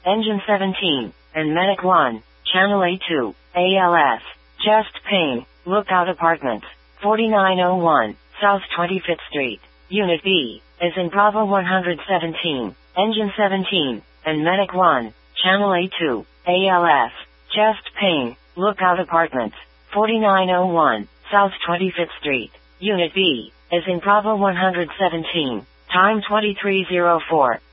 Engine 17, and Medic 1, Channel A2, ALS, Chest Pain, Lookout Apartments, 4901, South 25th Street, Unit B, is in Bravo 117, Engine 17, and Medic 1, Channel A2, ALS, Chest Pain, Lookout Apartments, 4901, South 25th Street, Unit B, is in Bravo 117, time 2304.